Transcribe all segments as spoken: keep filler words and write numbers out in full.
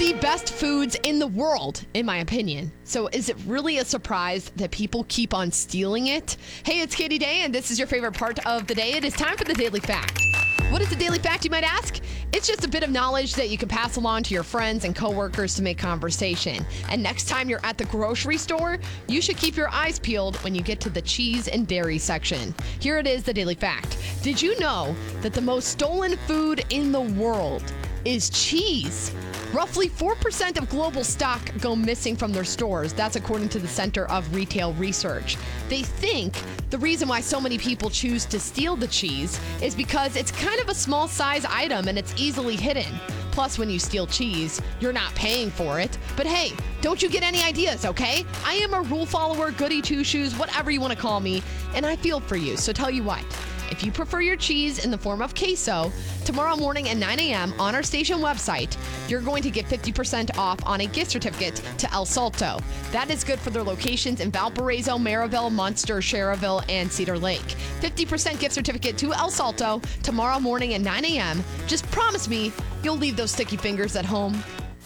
the best foods in the world, in my opinion. So is it really a surprise that people keep on stealing it? Hey, it's Katie Day, and this is your favorite part of the day. It is time for the Daily Fact. What is the Daily Fact, you might ask? It's just a bit of knowledge that you can pass along to your friends and coworkers to make conversation. And next time you're at the grocery store, you should keep your eyes peeled when you get to the cheese and dairy section. Here it is, the Daily Fact. Did you know that the most stolen food in the world is cheese? Roughly four percent of global stock go missing from their stores. That's according to the Center of Retail Research. They think the reason why so many people choose to steal the cheese is because it's kind of a small size item and it's easily hidden. Plus, when you steal cheese, you're not paying for it. But hey, don't you get any ideas, okay? I am a rule follower, goody two-shoes, whatever you want to call me, and I feel for you. So tell you what. If you prefer your cheese in the form of queso, tomorrow morning at nine a.m. on our station website, you're going to get fifty percent off on a gift certificate to El Salto. That is good for their locations in Valparaiso, Maryville, Munster, Schererville, and Cedar Lake. fifty percent gift certificate to El Salto tomorrow morning at nine a.m. Just promise me you'll leave those sticky fingers at home.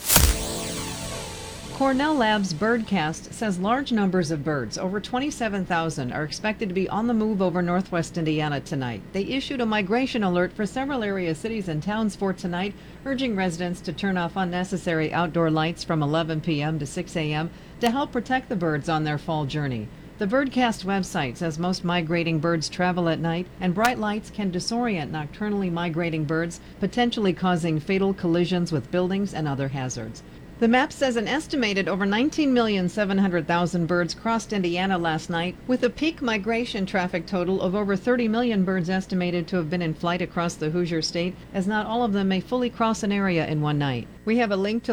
Cornell Labs Birdcast says large numbers of birds, over twenty-seven thousand, are expected to be on the move over northwest Indiana tonight. They issued a migration alert for several area cities and towns for tonight, urging residents to turn off unnecessary outdoor lights from eleven p.m. to six a.m. to help protect the birds on their fall journey. The Birdcast website says most migrating birds travel at night, and bright lights can disorient nocturnally migrating birds, potentially causing fatal collisions with buildings and other hazards. The map says an estimated over nineteen million seven hundred thousand birds crossed Indiana last night, with a peak migration traffic total of over thirty million birds estimated to have been in flight across the Hoosier State, as not all of them may fully cross an area in one night. We have a link to